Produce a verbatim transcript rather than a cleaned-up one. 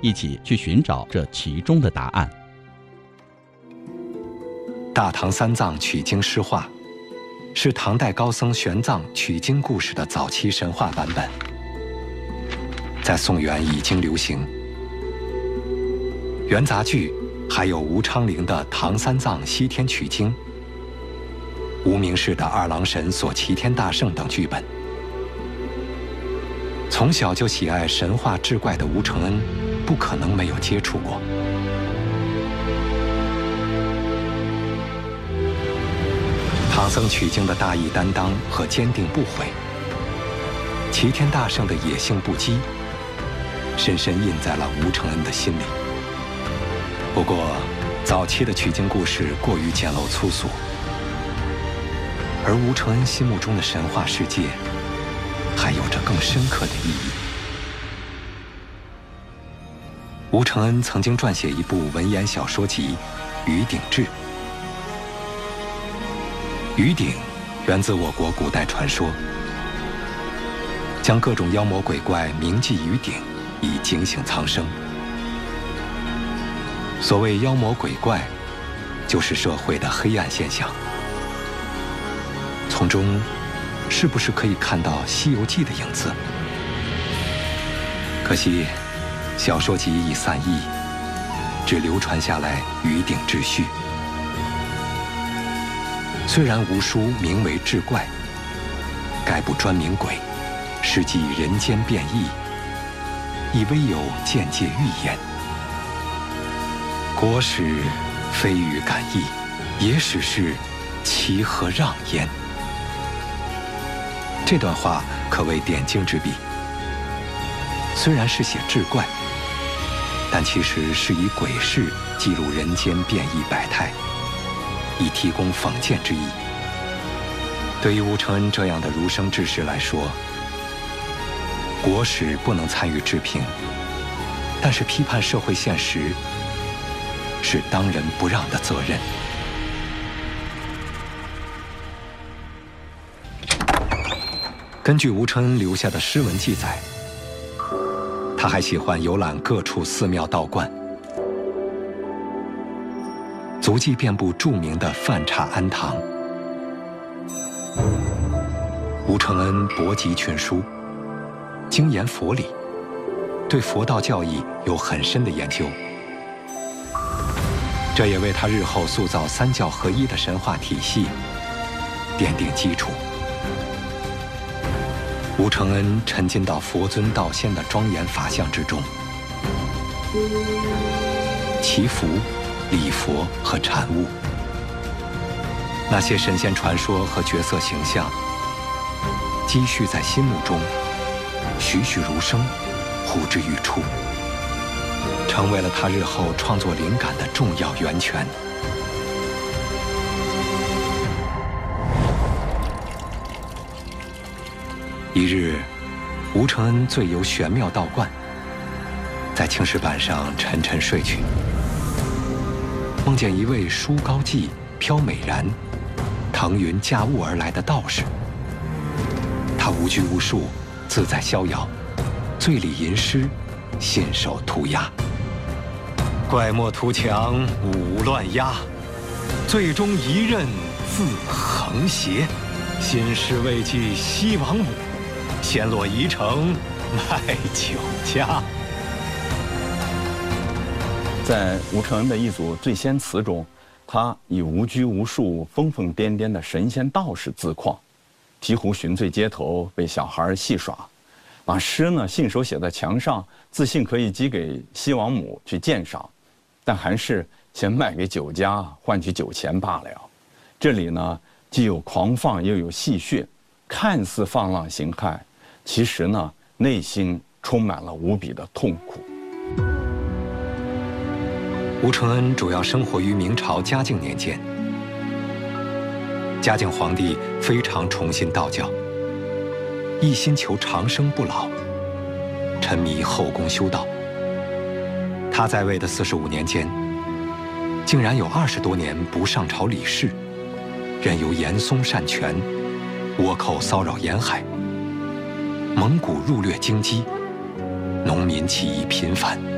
一起去寻找这其中的答案。 大唐三藏取经诗话是唐代高僧玄奘取经故事的早期神话版本，在宋元已经流行。元杂剧还有吴昌龄的《唐三藏西天取经》，无名氏的《二郎神锁齐天大圣》等剧本。从小就喜爱神话志怪的吴承恩，不可能没有接触过。唐僧取经的大义担当和坚定不悔，齐天大圣的野性不羁，深深印在了吴承恩的心里。不过，早期的取经故事过于简陋粗俗，而吴承恩心目中的神话世界，还有着更深刻的意义。吴承恩曾经撰写一部文言小说集《鱼鼎志》。鱼鼎源自我国古代传说，将各种妖魔鬼怪铭记于鼎，以警醒苍生。所谓妖魔鬼怪，就是社会的黑暗现象。从中，是不是可以看到《西游记》的影子？可惜，小说集已散佚，只流传下来《鱼鼎志序》。虽然无书名为志怪，概不专名鬼，实际人间变异，亦微有间接预言。国史非语感意，野史是其何让焉？这段话可谓点睛之笔。虽然是写志怪，但其实是以鬼事记录人间变异百态，以提供讽谏之意。对于吴承恩这样的儒生志士来说，国史不能参与制评，但是批判社会现实是当仁不让的责任。根据吴承恩留下的诗文记载，他还喜欢游览各处寺庙道观，足迹遍布著名的梵刹庵堂。吴承恩博集群书，精研佛理，对佛道教义有很深的研究，这也为他日后塑造三教合一的神话体系奠定基础。吴承恩沉浸到佛尊道仙的庄严法相之中，祈福、礼佛和禅悟，那些神仙传说和角色形象，积蓄在心目中，栩栩如生，呼之欲出，成为了他日后创作灵感的重要源泉。一日，吴承恩醉游玄妙道观，在青石板上沉沉睡去，梦见一位梳高髻、飘美髯、腾云驾雾而来的道士。他无拘无束，自在逍遥，醉里吟诗，信手涂鸦。怪莫图强舞乱鸦，最终一任自横斜。新诗未记西王母，先落宜城卖酒家。 在吴承恩的一组醉仙词中，他以无拘无束、疯疯癫癫的神仙道士自况，醍醐寻醉街头被小孩戏耍，把诗呢信手写在墙上，自信可以寄给西王母去鉴赏，但还是先卖给酒家换取酒钱罢了。这里呢既有狂放又有戏谑，看似放浪形骸，其实呢内心充满了无比的痛苦。 吴承恩主要生活于明朝嘉靖年间，嘉靖皇帝非常崇信道教，一心求长生不老，沉迷后宫修道。他在位的四十五年间，竟然有二十多年不上朝理事，任由严嵩擅权，倭寇骚扰沿海，蒙古入掠京畿，农民起义频繁。